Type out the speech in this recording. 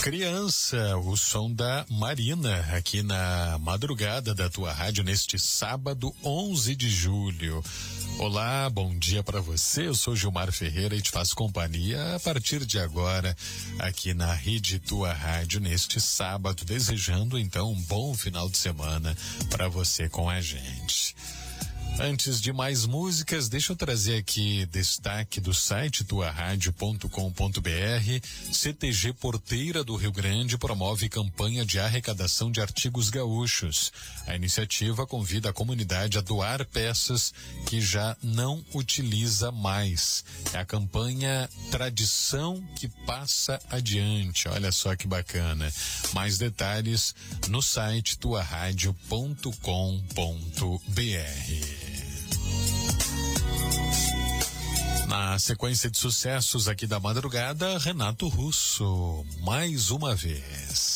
Criança, o som da Marina aqui na madrugada da tua rádio neste sábado 11 de julho. Olá, bom dia para você. Eu sou Gilmar Ferreira e te faço companhia a partir de agora aqui na Rede Tua Rádio neste sábado, desejando então um bom final de semana para você com a gente. Antes de mais músicas, deixa eu trazer aqui destaque do site tuaradio.com.br. CTG Porteira do Rio Grande promove campanha de arrecadação de artigos gaúchos. A iniciativa convida a comunidade a doar peças que já não utiliza mais. É a campanha Tradição que Passa Adiante. Olha só que bacana. Mais detalhes no site tuaradio.com.br. Na sequência de sucessos aqui da madrugada, Renato Russo, mais uma vez.